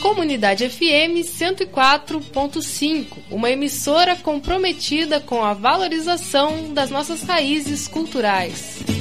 Comunidade FM 104.5, uma emissora comprometida com a valorização das nossas raízes culturais.